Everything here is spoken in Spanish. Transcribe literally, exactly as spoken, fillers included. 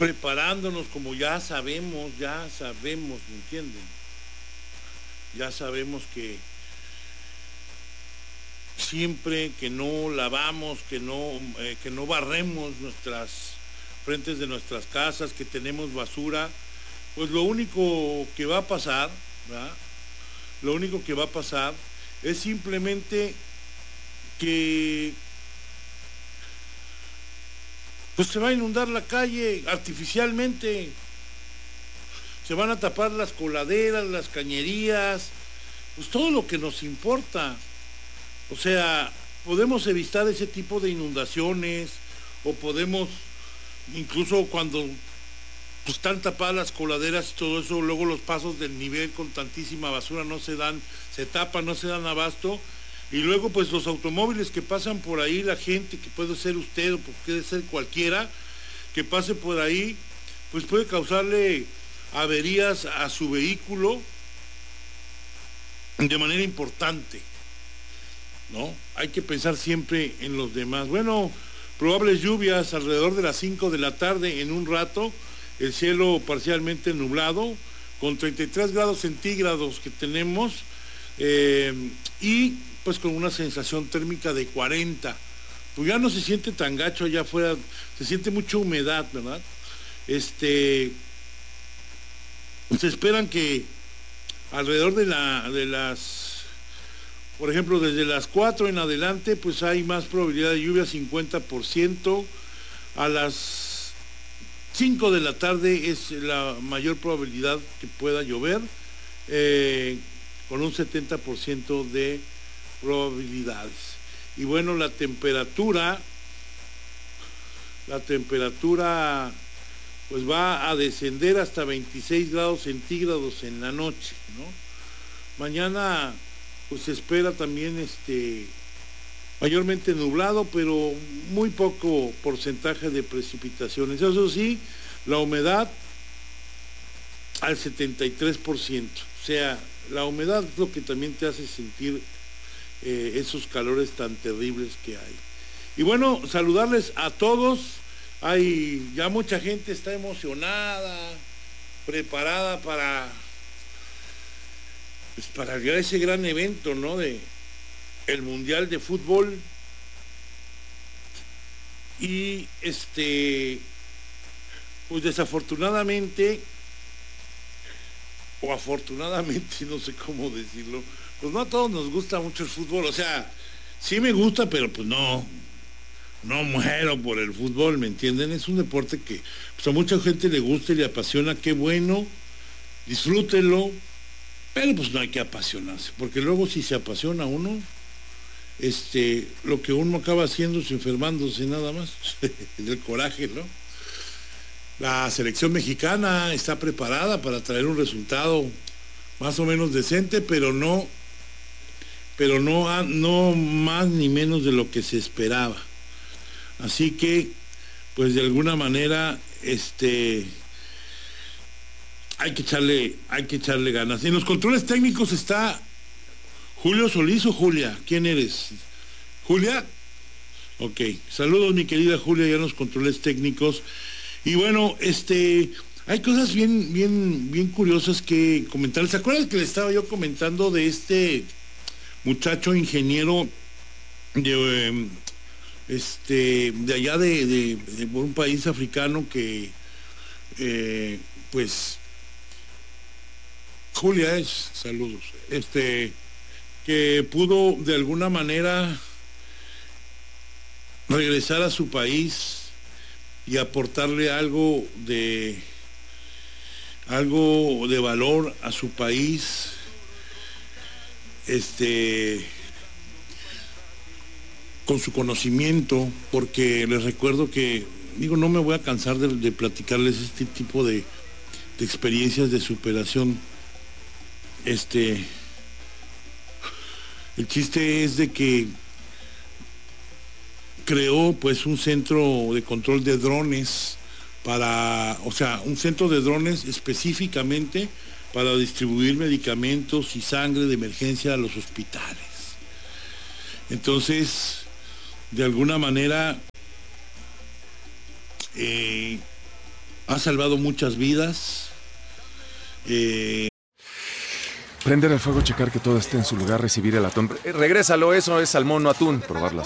preparándonos como ya sabemos, ya sabemos, ¿me entienden? Ya sabemos que siempre que no lavamos, que no, eh, que no barremos nuestras frentes de nuestras casas, que tenemos basura, pues lo único que va a pasar, ¿verdad? Lo único que va a pasar es simplemente que pues se va a inundar la calle artificialmente, se van a tapar las coladeras, las cañerías, pues todo lo que nos importa. O sea, podemos evitar ese tipo de inundaciones, o podemos, incluso cuando pues, están tapadas las coladeras y todo eso, luego los pasos del nivel con tantísima basura no se dan, se tapan, no se dan abasto, y luego pues los automóviles que pasan por ahí, la gente, que puede ser usted o puede ser cualquiera, que pase por ahí, pues puede causarle averías a su vehículo de manera importante, ¿no? Hay que pensar siempre en los demás. Bueno, probables lluvias alrededor de las cinco de la tarde en un rato, el cielo parcialmente nublado, con treinta y tres grados centígrados que tenemos, eh, y pues con una sensación térmica de cuarenta. Pues ya no se siente tan gacho allá afuera, se siente mucha humedad, ¿verdad? Este, se esperan que alrededor de, la, de las, por ejemplo, desde las cuatro en adelante, pues hay más probabilidad de lluvia, cincuenta por ciento. A las cinco de la tarde es la mayor probabilidad que pueda llover, eh, con un setenta por ciento de probabilidades. Y bueno, la temperatura, la temperatura pues va a descender hasta veintiséis grados centígrados en la noche, ¿no? Mañana pues se espera también este mayormente nublado, pero muy poco porcentaje de precipitaciones. Eso sí, la humedad al setenta y tres por ciento. O sea, la humedad es lo que también te hace sentir eh, esos calores tan terribles que hay. Y bueno, saludarles a todos. Hay ya mucha gente está emocionada, preparada para pues para ese gran evento, ¿no? De el Mundial de Fútbol. Y este pues desafortunadamente o afortunadamente, no sé cómo decirlo, pues no a todos nos gusta mucho el fútbol. O sea, sí me gusta, pero pues no no muero por el fútbol, ¿me entienden? Es un deporte que pues a mucha gente le gusta y le apasiona. Qué bueno, disfrútenlo, pero pues no hay que apasionarse, porque luego si se apasiona uno, este, lo que uno acaba haciendo es enfermándose nada más, del coraje, ¿no? La selección mexicana está preparada para traer un resultado más o menos decente, pero no, pero no, no más ni menos de lo que se esperaba. Así que, pues de alguna manera, este, hay que echarle, hay que echarle ganas. En los controles técnicos está Julio Solís o Julia. ¿Quién eres? ¿Julia? Ok. Saludos, mi querida Julia, ya en los controles técnicos. Y bueno, este, hay cosas bien, bien, bien curiosas que comentar. ¿Se acuerdan que le estaba yo comentando de este muchacho ingeniero de eh, este de allá de, de, de un país africano que eh, pues Julia es, saludos, este que pudo de alguna manera regresar a su país y aportarle algo de algo de valor a su país, este con su conocimiento, porque les recuerdo que, digo, no me voy a cansar de, de platicarles este tipo de, de experiencias de superación. Este, el chiste es de que creó pues un centro de control de drones para, o sea, un centro de drones específicamente para distribuir medicamentos y sangre de emergencia a los hospitales. Entonces, de alguna manera, eh, ha salvado muchas vidas. Eh... Prender el fuego, checar que todo esté en su lugar, recibir el atún. Eh, regrésalo, eso es salmón, no atún. Probar las